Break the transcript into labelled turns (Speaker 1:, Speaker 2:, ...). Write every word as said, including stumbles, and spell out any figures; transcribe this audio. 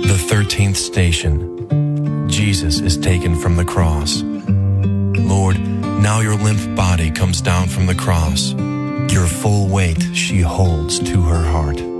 Speaker 1: The thirteenth station. Jesus is taken from the cross. Lord, now your limp body comes down from the cross. Your full weight she holds to her heart.